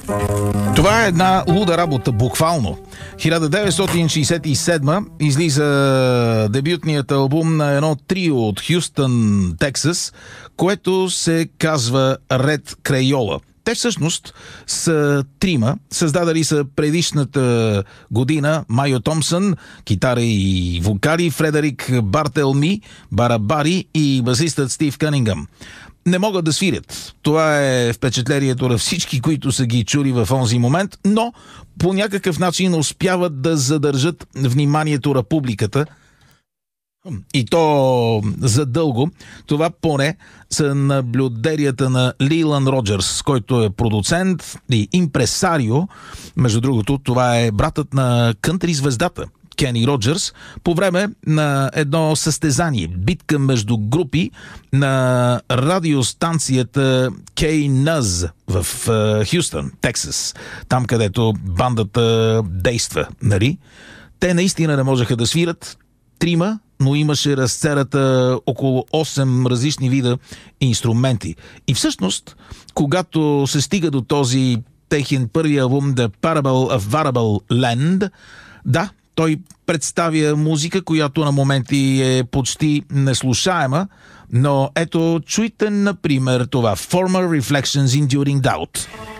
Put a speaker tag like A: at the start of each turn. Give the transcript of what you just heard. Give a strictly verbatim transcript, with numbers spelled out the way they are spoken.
A: Това е една луда работа, буквално. хиляда деветстотин шейсет и седма излиза дебютният албум на едно трио от Хюстън, Тексас, което се казва Ред Крайола. Те всъщност са трима, създадали са предишната година Майо Томпсън, китара и вокали, Фредерик Бартелми, барабари и басистът Стив Кънингъм. Не могат да свирят. Това е впечатлението на всички, които са ги чули в онзи момент, но по някакъв начин успяват да задържат вниманието на публиката, и то задълго. Това поне са наблюденията на Лейлън Роджерс, който е продуцент и импресарио. Между другото, това е братът на кънтри звездата Кени Роджерс, по време на едно състезание, битка между групи на радиостанцията Кей Нъз в Хюстън, Тексас, там където бандата действа, нали? Те наистина не можеха да свират, трима, но имаше разцерата около осем различни вида инструменти. И всъщност, когато се стига до този техен първи албум The Parable of Variable Land, да, той представя музика, която на моменти е почти неслушаема, но ето чуйте, например, това Former Reflections Enduring Doubt.